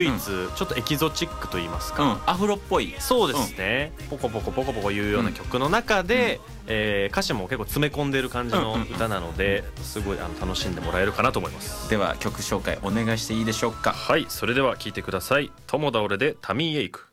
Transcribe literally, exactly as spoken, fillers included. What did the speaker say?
唯一ちょっとエキゾチックと言いますか、 うん、アフロっぽい。 そうですね、ポコポコポコポコいうような曲の中で、うんえー、歌詞も結構詰め込んでる感じの歌なので、すごいあの楽しんでもらえるかなと思います。 では曲紹介お願いしていいでしょうか。 はい、それでは聴いてください。友倒れでタミーエイク。